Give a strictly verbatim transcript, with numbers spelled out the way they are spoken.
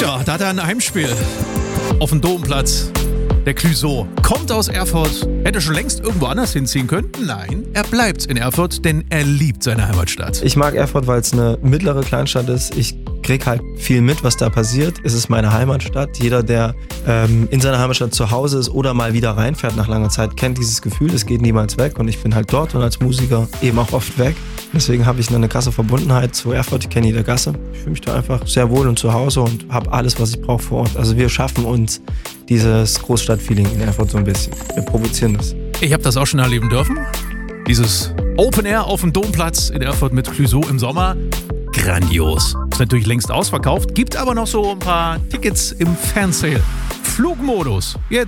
Ja, da hat er ein Heimspiel auf dem Domplatz. Der Clouseau kommt aus Erfurt. Hätte schon längst irgendwo anders hinziehen können. Nein, er bleibt in Erfurt, denn er liebt seine Heimatstadt. Ich mag Erfurt, weil es eine mittlere Kleinstadt ist. Ich krieg halt viel mit, was da passiert. Es ist meine Heimatstadt. Jeder, der ähm, in seiner Heimatstadt zu Hause ist oder mal wieder reinfährt nach langer Zeit, kennt dieses Gefühl. Es geht niemals weg und ich bin halt dort und als Musiker eben auch oft weg. Deswegen habe ich eine krasse Verbundenheit zu Erfurt. Ich kenne jede Gasse. Ich fühle mich da einfach sehr wohl und zu Hause und habe alles, was ich brauche vor Ort. Also wir schaffen uns dieses Großstadtfeeling in Erfurt so ein bisschen. Wir provozieren das. Ich habe das auch schon erleben dürfen. Dieses Open Air auf dem Domplatz in Erfurt mit Clouseau im Sommer. Grandios. Ist natürlich längst ausverkauft, gibt aber noch so ein paar Tickets im Fansale. Flugmodus. Jetzt